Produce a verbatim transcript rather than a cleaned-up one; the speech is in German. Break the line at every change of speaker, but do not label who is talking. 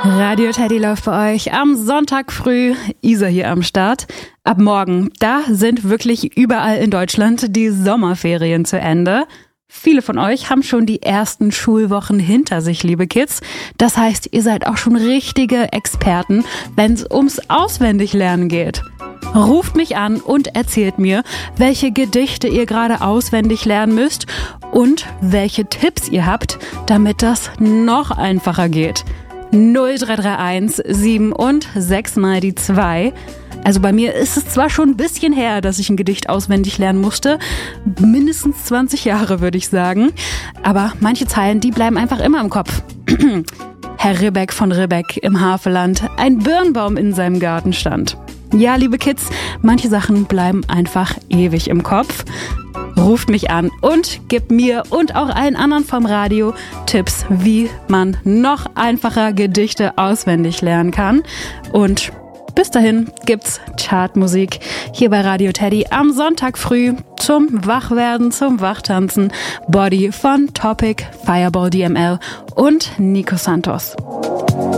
Radio Teddy läuft bei euch am Sonntag früh. Isa hier am Start. Ab morgen, da sind wirklich überall in Deutschland die Sommerferien zu Ende. Viele von euch haben schon die ersten Schulwochen hinter sich, liebe Kids. Das heißt, ihr seid auch schon richtige Experten, wenn es ums Auswendiglernen geht. Ruft mich an und erzählt mir, welche Gedichte ihr gerade auswendig lernen müsst und welche Tipps ihr habt, damit das noch einfacher geht. null drei drei eins sieben und sechs mal die zwei. Also bei mir ist es zwar schon ein bisschen her, dass ich ein Gedicht auswendig lernen musste. Mindestens zwanzig Jahre, würde ich sagen. Aber manche Zeilen, die bleiben einfach immer im Kopf. Herr Ribbeck von Ribbeck im Havelland, ein Birnbaum in seinem Garten stand. Ja, liebe Kids, manche Sachen bleiben einfach ewig im Kopf. Ruft mich an und gebt mir und auch allen anderen vom Radio Tipps, wie man noch einfacher Gedichte auswendig lernen kann. Und bis dahin gibt's Chartmusik hier bei Radio Teddy am Sonntag früh zum Wachwerden, zum Wachtanzen. Body von Topic, Fireball D M L und Nico Santos.